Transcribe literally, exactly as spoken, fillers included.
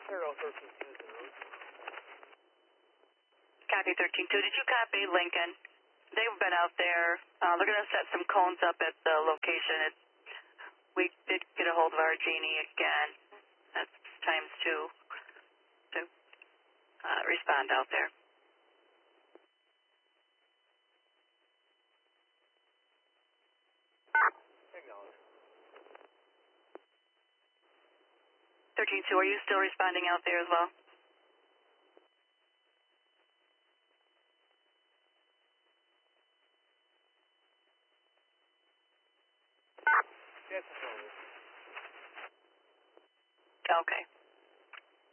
Zero thirteen two zero. Copy thirteen two. Did you copy Lincoln? They've been out there. Uh, they're going to set some cones up at the location. It, we did get a hold of our Genie again. That's times two to uh, respond out there. Acknowledge. thirteen two, are you still responding out there as well? Yes, Okay.